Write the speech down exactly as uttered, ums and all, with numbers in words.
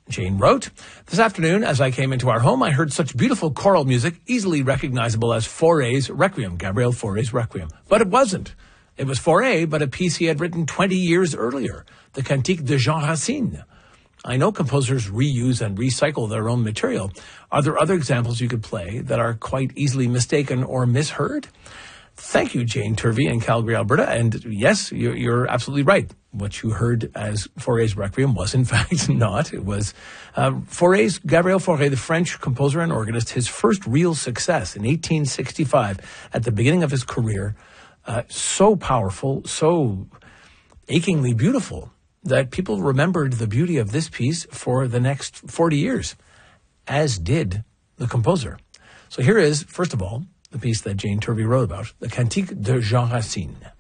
Jane wrote, "This afternoon, as I came into our home, I heard such beautiful choral music, easily recognizable as Fauré's Requiem, Gabriel Fauré's Requiem. But it wasn't. It was Fauré, but a piece he had written twenty years earlier, the Cantique de Jean Racine. I know composers reuse and recycle their own material. Are there other examples you could play that are quite easily mistaken or misheard?" Thank you, Jane Turvey in Calgary, Alberta. And yes, you're, you're absolutely right. What you heard as Fauré's Requiem was, in fact, not. It was uh, Fauré's, Gabriel Fauré, the French composer and organist, his first real success in eighteen sixty-five at the beginning of his career. Uh, so powerful, so achingly beautiful that people remembered the beauty of this piece for the next forty years, as did the composer. So here is, first of all, the piece that Jane Turvey wrote about, the Cantique de Jean Racine.